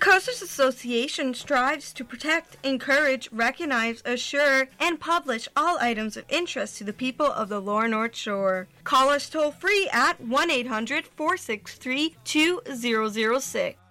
Coasters Association strives to protect, encourage, recognize, assure, and publish all items of interest to the people of the Lower North Shore. Call us toll-free at 1-800-463-2006.